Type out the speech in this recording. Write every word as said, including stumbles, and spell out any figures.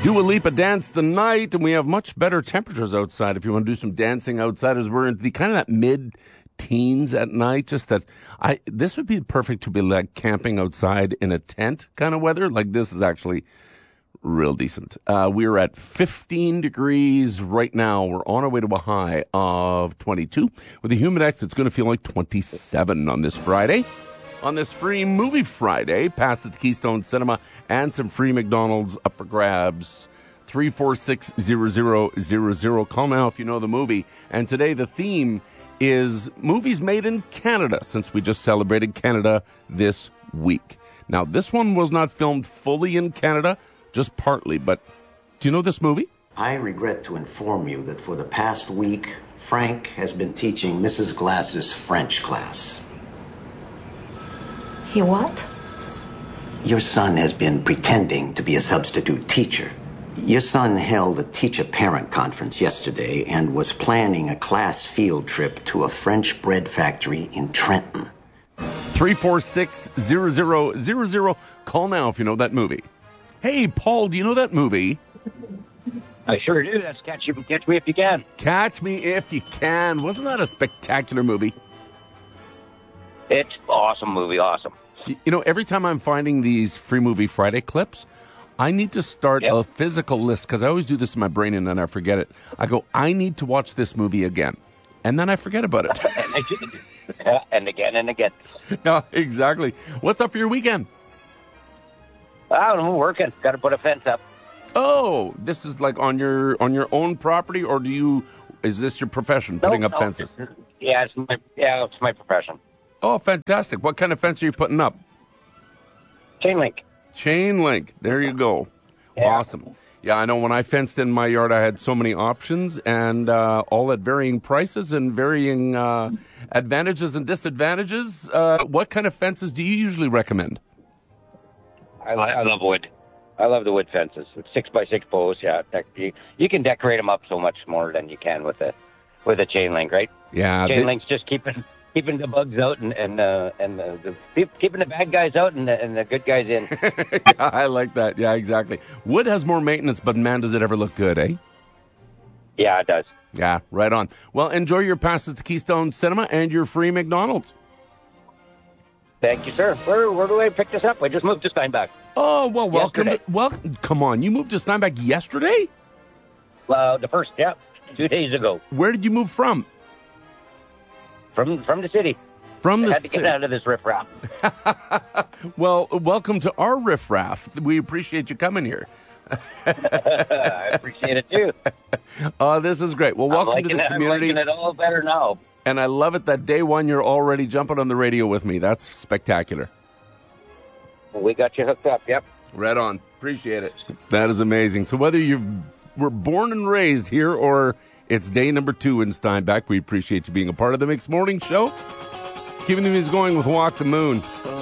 Dua Lipa Dance the Night, and we have much better temperatures outside if you want to do some dancing outside, as we're in the kind of that mid-teens at night. Just that, I this would be perfect to be like camping outside in a tent kind of weather. Like this is actually real decent. Uh, we're at fifteen degrees right now. We're on our way to a high of twenty-two. With the Humidex, it's going to feel like twenty-seven on this Friday. On this free movie Friday, pass it to Keystone Cinema and some free McDonald's up for grabs. three four six, zero zero zero zero. Call now if you know the movie. And today the theme is movies made in Canada, since we just celebrated Canada this week. Now, this one was not filmed fully in Canada, just partly. But do you know this movie? I regret to inform you that for the past week, Frank has been teaching Missus Glass's French class. He what? Your son has been pretending to be a substitute teacher. Your son held a teacher-parent conference yesterday and was planning a class field trip to a French bread factory in Trenton. three four six, zero zero zero zero. Call now if you know that movie. Hey, Paul, do you know that movie? I sure do. That's Catch, you, Catch Me If You Can. Catch Me If You Can. Wasn't that a spectacular movie? It's awesome movie, awesome. You know, every time I'm finding these Free Movie Friday clips, I need to start yep. a physical list, because I always do this in my brain and then I forget it. I go, I need to watch this movie again. And then I forget about it. And again and again. Yeah, exactly. What's up for your weekend? I don't know, working. Got to put a fence up. Oh, this is like on your on your own property, or do you? Is this your profession, putting no, up no, fences? Yeah, it's my yeah, it's my profession. Oh, fantastic! What kind of fence are you putting up? Chain link. Chain link. There you go. Yeah. Awesome. Yeah, I know when I fenced in my yard, I had so many options, and uh, all at varying prices and varying uh, advantages and disadvantages. Uh, what kind of fences do you usually recommend? I, I love wood. I love the wood fences with six by six posts. Yeah, you, you can decorate them up so much more than you can with a with a chain link, right? Yeah, chain they, link's just keeping keeping the bugs out and and uh, and the, the keeping the bad guys out and the, and the good guys in. Yeah, I like that. Yeah, exactly. Wood has more maintenance, but man, does it ever look good, eh? Yeah, it does. Yeah, right on. Well, enjoy your passes to Keystone Cinema and your free McDonald's. Thank you, sir. Where where do I pick this up? I just moved to Steinbach. Oh, well, welcome. Yesterday. To, well, come on. You moved to Steinbach yesterday? Uh, the first, yeah, two days ago. Where did you move from? From from the city. From I the had to city. get out of this riffraff. Well, welcome to our riffraff. We appreciate you coming here. I appreciate it, too. Uh, this is great. Well, welcome I'm liking to the it, community. I'm liking it all better now. And I love it that day one you're already jumping on the radio with me. That's spectacular. We got you hooked up, yep. Right on. Appreciate it. That is amazing. So whether you were born and raised here or it's day number two in Steinbach, we appreciate you being a part of the Mixed Morning Show. Keeping the music going with Walk the Moon.